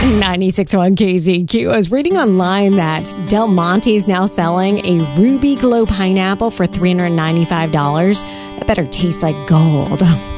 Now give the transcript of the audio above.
96.1 KZQ. I was reading online that Del Monte is now selling a Ruby Glow pineapple for $395. That better taste like gold.